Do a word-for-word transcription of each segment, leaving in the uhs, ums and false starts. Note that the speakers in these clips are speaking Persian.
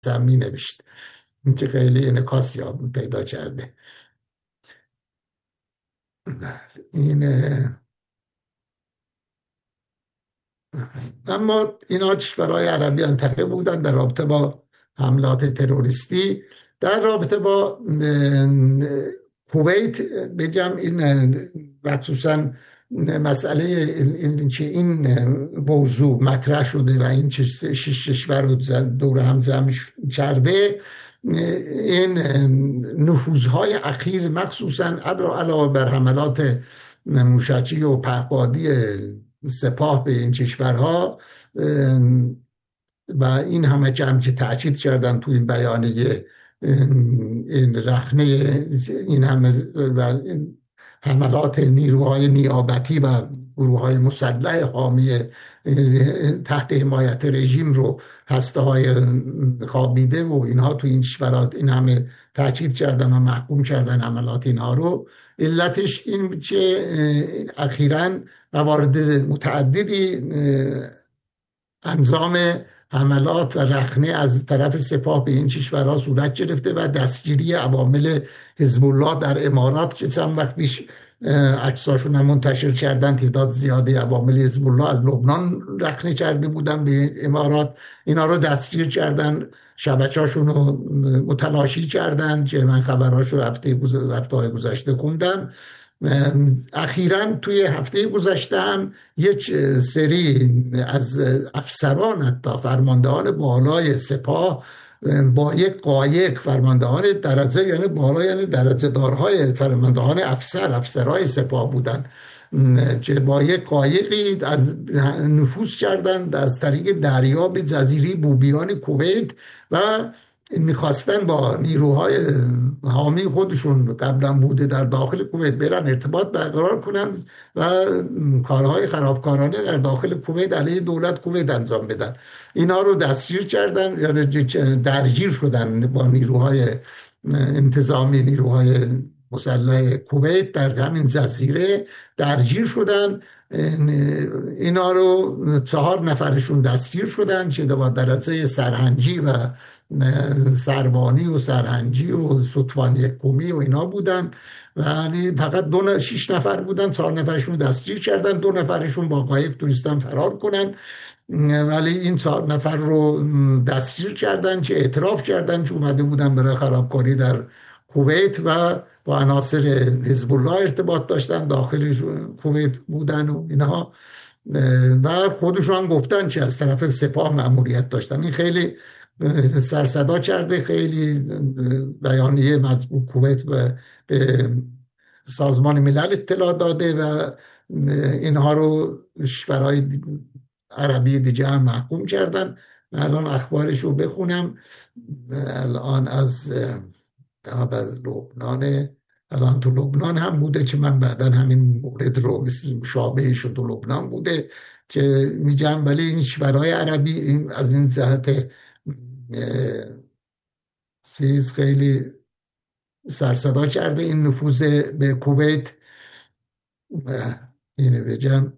می نوشت که خیلی انعکاس پیدا کرده. این اما اینا کشورهای عربی منطقه بودن در رابطه با حملات تروریستی. در رابطه با کویت بگم این مخصوصا مسئله این که این موضوع مطرح شده و این شش کشور رو دور هم جمع کرده، این نفوذهای اخیر مخصوصا علاوه بر حملات موشکی و پهپادی سپاه به این کشورها و این همه که هم که تأکید کردن تو این بیانیه، این رخنه این همه و حملات نیروهای نیابتی و گروه‌های مسلح حامی تحت حمایت رژیم رو هسته‌های خوابیده و اینها تو این کشورات این همه تأکید کردن و محکوم کردن حملات اینها رو. علتش این که اخیراً موارد متعددی انظام حملات و رخنه از طرف سپاه به این کشورها صورت گرفته و دستگیری عوامل حزب الله در امارات که چند وقت پیش عکساشون هم منتشر کردن، تعداد زیادی عوامل حزب الله از لبنان رخنه کرده بودن به امارات، اینا رو دستگیر کردن، شبکه‌هاشون رو متلاشی کردن که من خبرهاش رو هفته های گذشته خوندم. اخیراً توی هفته گذشته هم یک سری از افسران حتی فرماندهان بالای سپاه با یک قایق، فرماندهان درجه یعنی بالا یعنی درجه دارهای فرماندهان افسر افسرهای سپاه بودن که با یک قایقی از نفوذ کردند از طریق دریا به جزیره بوبیان کویت و میخواستن با نیروهای حامی خودشون قبلا بوده در داخل کویت برن ارتباط برقرار کنن و کارهای خرابکارانه در داخل کویت علیه دولت کویت انجام بدن. اینا رو دستگیر کردن یا درگیر شدن با نیروهای انتظامی، نیروهای مسلح کویت در همین جزیره درگیر شدن. اینا رو چهار نفرشون دستگیر شدن که با درجه سرهنگی و سروانی و سرهنگی و ستوان یکمی و اینا بودن و فقط دو شش نفر بودن، چهار نفرشون دستگیر کردن، دو نفرشون با قایق تونستن فرار کنن، ولی این چهار نفر رو دستگیر کردن که اعتراف کردن که اومده بودن برای خرابکاری در کویت و با عناصر حزب الله ارتباط داشتن، داخل کویت بودن و اینها و خودشون گفتن که از طرف سپاه مأموریت داشتن. این خیلی سرصدا کرده، خیلی بیانیه مطبوع کویت به سازمان ملل اطلاع داده و اینها رو کشورهای عربی دیگه هم محکوم کردن. الان اخبارش رو بخونم. الان از از لبنان، الان تو لبنان هم بوده که من بعدا همین مورد رو مشابهش رو تو لبنان بوده که میگم، ولی این کشورهای عربی این از این جهت چیز خیلی سرصدا کرده این نفوذ به کویت. اینو بگم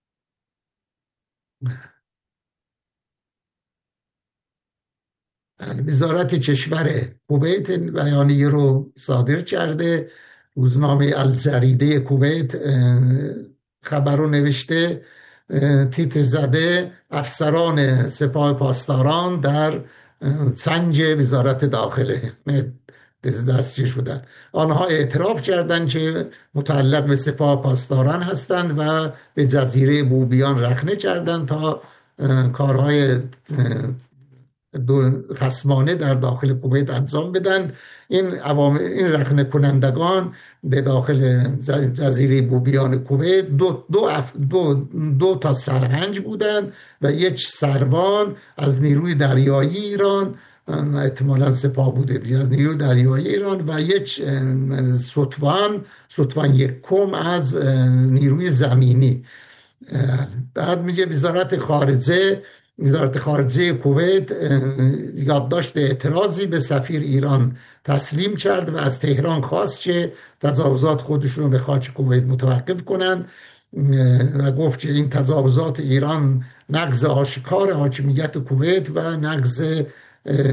وزارت کشور کویت بیانیه رو صادر کرده. روزنامه الجریده کویت خبر رو نوشته، تیتر زده افسران سپاه پاسداران در سنج وزارت داخله دستگیر شدند. آنها اعتراف کردند که متعلق به سپاه پاسداران هستند و به جزیره بوبیان رخنه کردند تا کارهای دو خصمانه در داخل کویت انجام بدن. این عوامل این رخنه کنندگان به داخل جزیره بوبیان کویت دو, دو, دو, دو تا سرهنگ بودند و یک سروان از نیروی دریایی ایران، احتمالاً سپاه بوده یا نیروی دریایی ایران، و یک ستوان ستوان یکم از نیروی زمینی. بعد میگه وزارت خارجه وزارت خارجه کویت یادداشت اعتراضی به سفیر ایران تسلیم کرد و از تهران خواست که تجاوزات خودشون رو به خاک کویت متوقف کنند و گفت که این تجاوزات ایران نقض آشکار حاکمیت کویت و نقض